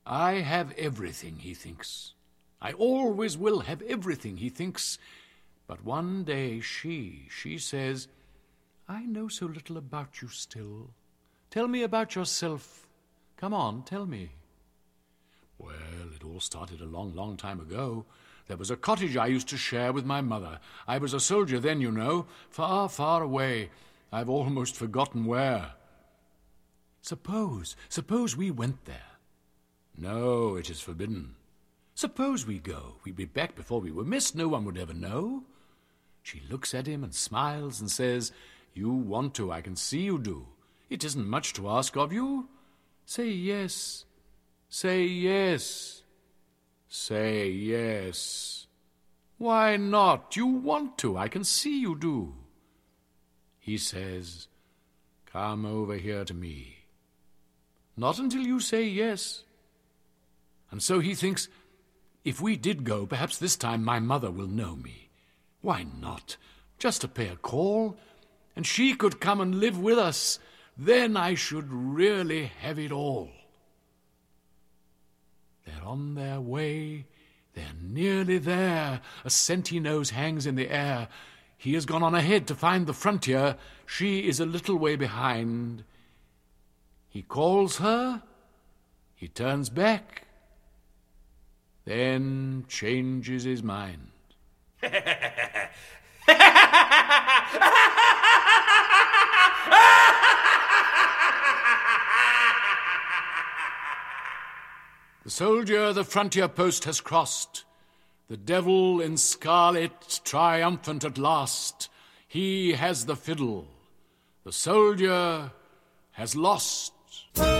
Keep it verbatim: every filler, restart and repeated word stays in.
I have everything, he thinks. I always will have everything, he thinks. But one day she, she says, I know so little about you still. Tell me about yourself. Come on, tell me. Well, it all started a long, long time ago. There was a cottage I used to share with my mother. I was a soldier then, you know, far, far away. I've almost forgotten where. Suppose, suppose we went there. No, it is forbidden. Suppose we go. We'd be back before we were missed. No one would ever know. She looks at him and smiles and says, You want to, I can see you do. It isn't much to ask of you. Say yes. Say yes. Say yes. Why not? You want to, I can see you do. He says, Come over here to me. Not until you say yes. And so he thinks, if we did go, perhaps this time my mother will know me. Why not? Just to pay a call, and she could come and live with us. Then I should really have it all. They're on their way. They're nearly there. A scent he knows hangs in the air. He has gone on ahead to find the frontier. She is a little way behind. He calls her. He turns back. Then changes his mind. The soldier the frontier post has crossed. The devil in scarlet, triumphant at last. He has the fiddle. The soldier has lost.